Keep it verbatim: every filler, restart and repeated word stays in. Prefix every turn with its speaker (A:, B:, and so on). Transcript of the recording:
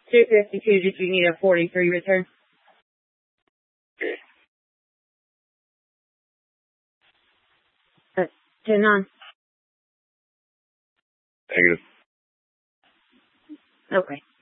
A: two fifty-two, did you need a forty-three return?
B: Okay.
A: Uh, ten on.
B: Negative.
A: Okay.